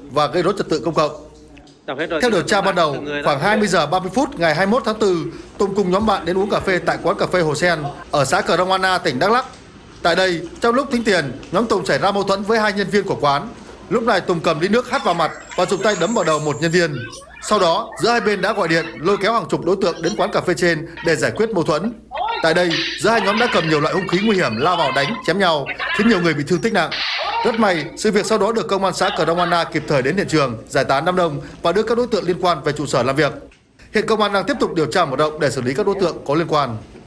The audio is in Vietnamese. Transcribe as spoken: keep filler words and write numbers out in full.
và gây rối trật tự công cộng. Theo điều tra ban đầu, khoảng hai mươi giờ ba mươi phút ngày hai mươi mốt tháng tư, Tùng cùng nhóm bạn đến uống cà phê tại quán cà phê Hồ Sen ở xã Cờ Rông Anna, tỉnh Đắk Lắk. Tại đây, trong lúc tính tiền, nhóm Tùng xảy ra mâu thuẫn với hai nhân viên của quán. Lúc này Tùng cầm ly nước hắt vào mặt và dùng tay đấm vào đầu một nhân viên. Sau đó, giữa hai bên đã gọi điện lôi kéo hàng chục đối tượng đến quán cà phê trên để giải quyết mâu thuẫn. Tại đây, giữa hai nhóm đã cầm nhiều loại hung khí nguy hiểm lao vào đánh, chém nhau, khiến nhiều người bị thương tích nặng. Rất may, sự việc sau đó được công an xã Cờ Rông Anna kịp thời đến hiện trường, giải tán đám đông và đưa các đối tượng liên quan về trụ sở làm việc. Hiện công an đang tiếp tục điều tra mở rộng để xử lý các đối tượng có liên quan.